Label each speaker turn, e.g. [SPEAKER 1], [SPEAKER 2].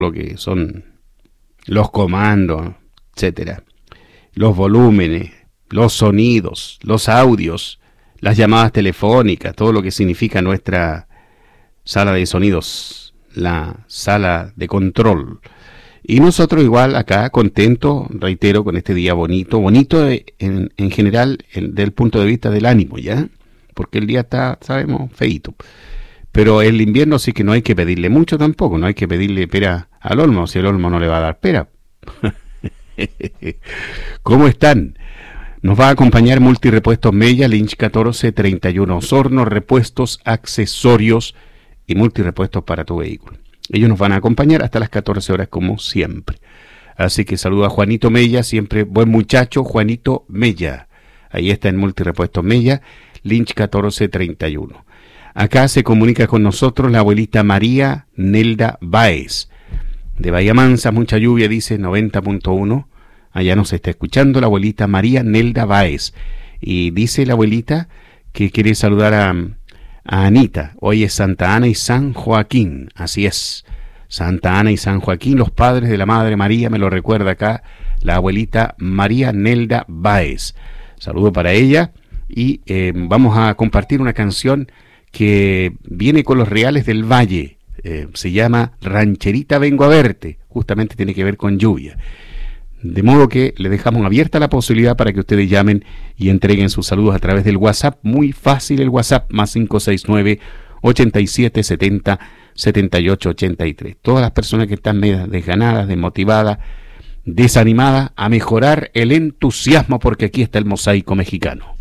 [SPEAKER 1] lo que son los comandos, etcétera, los volúmenes, los sonidos, los audios, las llamadas telefónicas, todo lo que significa nuestra sala de sonidos, la sala de control. Y nosotros igual acá contentos, reitero, con este día bonito en general desde el punto de vista del ánimo, ¿ya? Porque el día está, sabemos, feíto. Pero el invierno sí que no hay que pedirle mucho tampoco, no hay que pedirle pera al olmo, si el olmo no le va a dar pera. ¿Cómo están? Nos va a acompañar Multirepuestos Mella, Lynch 1431, Osorno, repuestos, accesorios y multirepuestos para tu vehículo. Ellos nos van a acompañar hasta las 14 horas como siempre. Así que saludo a Juanito Mella, siempre buen muchacho, Juanito Mella. Ahí está en Multirepuestos Mella, Lynch 1431. Acá se comunica con nosotros la abuelita María Nelda Báez. De Bahía Mansa, mucha lluvia, dice 90.1. Allá nos está escuchando la abuelita María Nelda Báez. Y dice la abuelita que quiere saludar a Anita. Hoy es Santa Ana y San Joaquín. Así es. Santa Ana y San Joaquín, los padres de la Madre María, me lo recuerda acá la abuelita María Nelda Báez. Saludo para ella. Y vamos a compartir una canción que viene con los Reales del Valle. Se llama Rancherita Vengo a Verte. Justamente tiene que ver con lluvia. De modo que le dejamos abierta la posibilidad para que ustedes llamen y entreguen sus saludos a través del WhatsApp. Muy fácil el WhatsApp, más 569-8770-7883. Todas las personas que están medio desganadas, desmotivadas, desanimadas, a mejorar el entusiasmo, porque aquí está el mosaico mexicano.